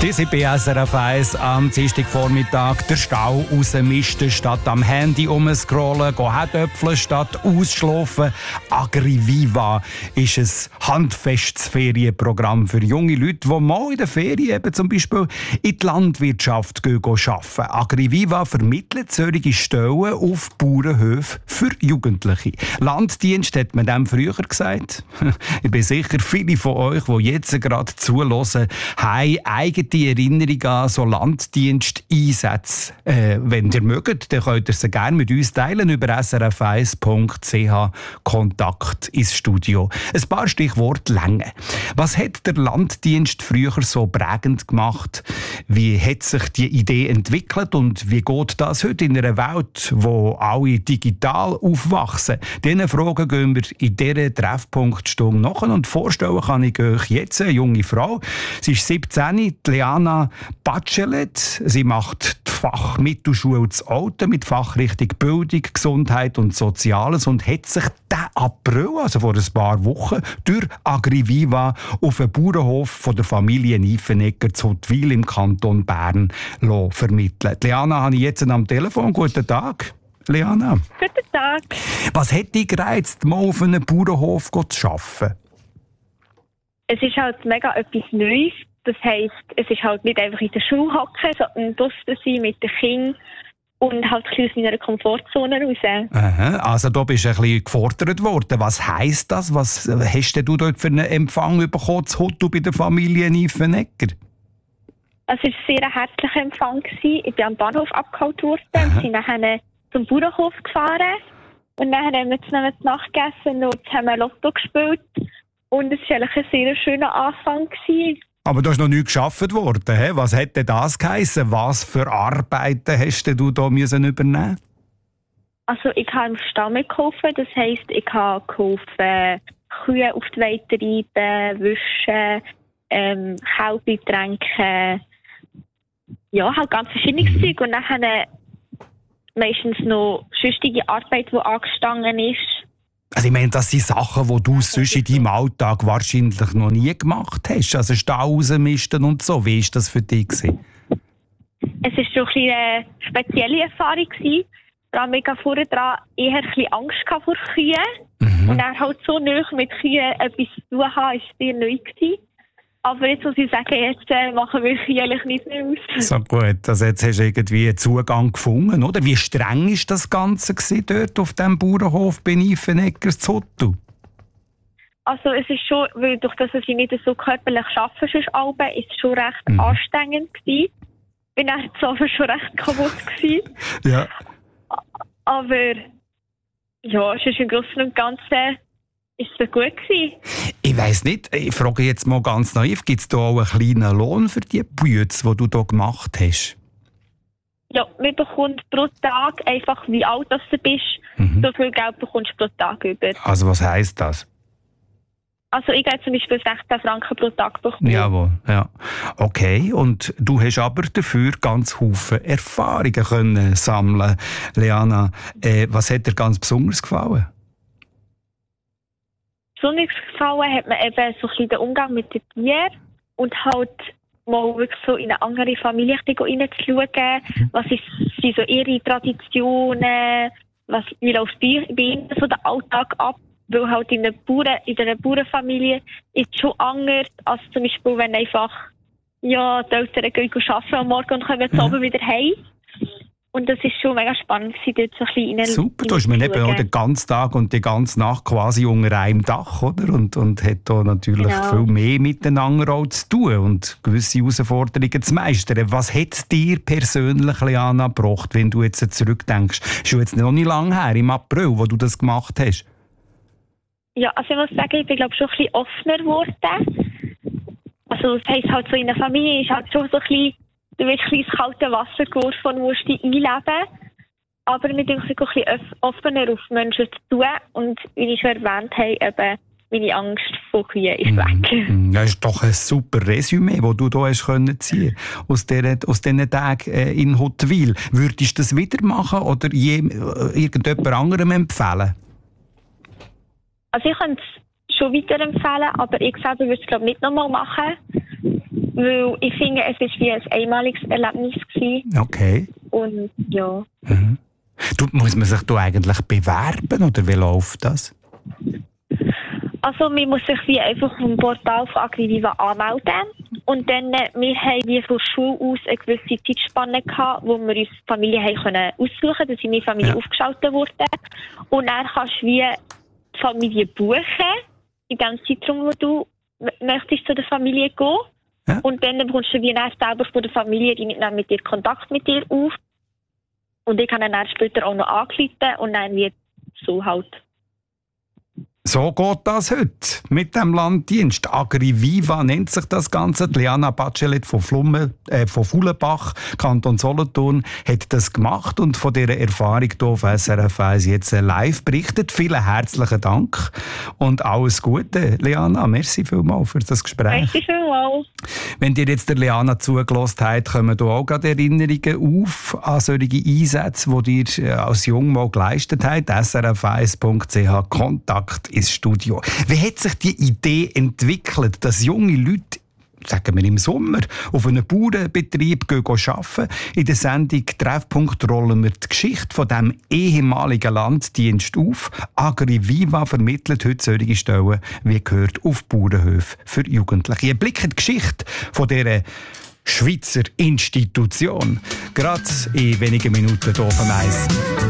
Die sind bei SRF 1 am Dienstagvormittag der Stau rausmisten, statt am Handy rumscrollen, Herdöpfeln statt ausschlafen. AgriViva ist ein handfestes Ferienprogramm für junge Leute, die mal in der Ferien eben zum Beispiel in die Landwirtschaft arbeiten. AgriViva vermittelt solche Stellen auf Bauernhöfen für Jugendliche. Landdienst hat man dem früher gesagt. Ich bin sicher, viele von euch, die jetzt gerade zuhören, haben eigene Erinnerungen an so Landdiensteinsätze. Wenn ihr mögt, dann könnt ihr sie gerne mit uns teilen über srf1.ch Kontakt ins Studio. Ein paar Stichworte Länge. Was hat der Landdienst früher so prägend gemacht? Wie hat sich die Idee entwickelt und wie geht das heute in einer Welt, wo alle digital aufwachsen? Diesen Fragen gehen wir in dieser Treffpunktstunde nach und vorstellen kann ich euch jetzt eine junge Frau. Sie ist 17, die Leana Bachelet. Sie macht die Fachmittelschule zu Olten mit Fachrichtung Bildung, Gesundheit und Soziales und hat sich diesen April, also vor ein paar Wochen, durch AgriViva auf einen Bauernhof von der Familie Nyffenegger zu Huttwil im Kanton Bern vermitteln. Leana habe ich jetzt am Telefon. Guten Tag, Leana. Guten Tag. Was hat dich gereizt, mal auf einem Bauernhof zu arbeiten? Es ist halt mega etwas Neues. Das heisst, es ist halt nicht einfach in der Schule hocken, sondern draussen sein mit den Kindern und halt ein bisschen aus meiner Komfortzone raus. Aha, also da bist du ein bisschen gefordert worden. Was heisst das? Was hast du dort für einen Empfang bekommen zu Huttwil bei der Familie Nyffenegger? Es war ein sehr herzlicher Empfang. Ich bin am Bahnhof abgeholt worden und sind nachher zum Bauernhof gefahren. Und dann haben wir zusammen zu Nacht gegessen und haben wir Lotto gespielt. Und es war eigentlich ein sehr schöner Anfang. Aber du hast noch nicht gearbeitet worden. He? Was hätte das geheissen? Was für Arbeiten hast du da übernehmen? Also ich habe im Stall mitgeholfen. Das heisst, ich habe geholfen, Kühe auf die Weide treiben, wischen, Kälber tränken. Ja, halt ganz verschiedenes Zeug. Und dann meistens noch sonstige Arbeit, die angestanden ist. Also ich meine, das sind Sachen, die du sonst in deinem Alltag wahrscheinlich noch nie gemacht hast. Also Stall rausmisten und so. Wie war das für dich? Es war schon eine spezielle Erfahrung. Vor allem, ich hatte vorher dran eher ein bisschen Angst vor Kühen. Und dann halt so nah mit Kühen etwas zu tun haben, war sehr neu gewesen. Aber jetzt muss ich sagen, jetzt machen wir Kühe eigentlich nicht mehr aus. So gut, also jetzt hast du irgendwie einen Zugang gefunden, oder? Wie streng war das Ganze dort auf dem Bauernhof bei Nyffenegger zu Huttwil? Also es ist schon, weil durch das ich nicht so körperlich arbeite, ist es schon recht anstrengend gewesen. Ich bin dann zwar schon recht kaputt gewesen. Ja. Aber ja, es ist im Großen und Ganzen ist es gut gewesen. Ich weiss nicht, ich frage jetzt mal ganz naiv, gibt es da auch einen kleinen Lohn für die Bütze, die du hier gemacht hast? Ja, man bekommt pro Tag, einfach wie alt du bist, so viel Geld bekommst du pro Tag über. Also was heisst das? Also ich habe zum Beispiel 16 Franken pro Tag bekommen. Jawohl, ja. Okay, und du hast aber dafür ganz viele Erfahrungen können sammeln. Leana, was hat dir ganz besonders gefallen? Besonders gefallen hat mir eben so ein bisschen der Umgang mit den Tieren und halt mal wirklich so in eine andere Familie reinzuschauen. Was sind so ihre Traditionen? Wie läuft bei ihnen so der Alltag ab? Weil halt in einer Bauernfamilie ist es schon anders als zum Beispiel, wenn einfach die Eltern gehen arbeiten am Morgen und kommen zu Abend wieder heim. Und das ist schon mega spannend, dort so ein bisschen super, da ist man eben auch den ganzen Tag und die ganze Nacht quasi unter einem Dach, oder? Und hat da natürlich viel mehr miteinander auch zu tun und gewisse Herausforderungen zu meistern. Was hat es dir persönlich, Leana, gebracht, wenn du jetzt zurückdenkst? Ist schon jetzt noch nicht lange her, im April, wo du das gemacht hast. Ja, also ich muss sagen, ich bin glaube schon ein bisschen offener geworden. Also das heisst halt so in der Familie ist halt schon so ein bisschen, du wirst ein bisschen ins kalte Wasser geworfen und musst dich einleben. Aber wir denken ein bisschen offener auf Menschen zu tun. Und wie ich schon erwähnt habe, eben meine Angst vor Kühen ist weg. Das ist doch ein super Resümee, das du hier ziehen konntest aus diesen Tagen in Huttwil. Würdest du das wieder machen oder irgendjemand anderem empfehlen? Also ich könnte es schon weiterempfehlen, aber ich selber würde es glaube nicht nochmal machen. Weil ich finde, es war wie ein einmaliges Erlebnis gewesen. Okay. Und ja. Mhm. Muss man sich da eigentlich bewerben oder wie läuft das? Also man muss sich wie einfach auf dem Portal von AgriViva anmelden. Und dann, wir haben wie von Schule aus eine gewisse Zeitspanne gehabt, wo wir uns die Familie haben können aussuchen konnten, dass in meine Familie aufgeschaltet wurde. Und dann kannst du wie die Familie buchen, in dem Zeitraum, wo du möchtest zu der Familie gehen. Ja. Und dann bekommst du wie dann selber von der Familie, die nehmen mit dir Kontakt mit dir auf. Und ich kann dann später auch noch anrufen und dann wird so halt. So geht das heute mit dem Landdienst. AgriViva nennt sich das Ganze. Liana Bachelet von Fuhlenbach, Kanton Solothurn, hat das gemacht und von dieser Erfahrung hier auf SRF 1 jetzt live berichtet. Vielen herzlichen Dank und alles Gute, Liana. Merci vielmals für das Gespräch. Merci vielmals. Wenn ihr jetzt der Liana zugelassen habt, kommen da auch gerade Erinnerungen auf an solche Einsätze, die ihr als Jung mal geleistet habt. srf1.ch Kontakt ins Studio. Wie hat sich die Idee entwickelt, dass junge Leute, sagen wir im Sommer, auf einem Bauernbetrieb arbeiten? In der Sendung «Treffpunkt» rollen wir die Geschichte von diesem ehemaligen Landdienst auf. AgriViva vermittelt heute solche Stellen, wie gehört, auf Bauernhöfe für Jugendliche. Ein Blick in die Geschichte von dieser Schweizer Institution. Gerade in wenigen Minuten hier auf dem Eis.